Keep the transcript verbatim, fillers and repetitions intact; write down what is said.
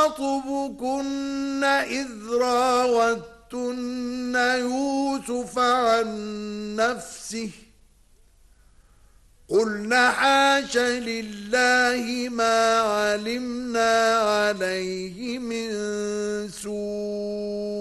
خطبكن إذ راوتن يوسف عن نفسه قلنا حاش لله ما علمنا عليه من سوء